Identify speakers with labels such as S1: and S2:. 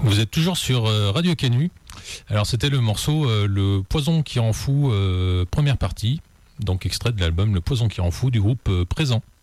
S1: Vous êtes toujours sur Radio Canu. Alors c'était le morceau Le Poison qui rend fou, première partie, donc extrait de l'album Le Poison qui rend fou du groupe Présent.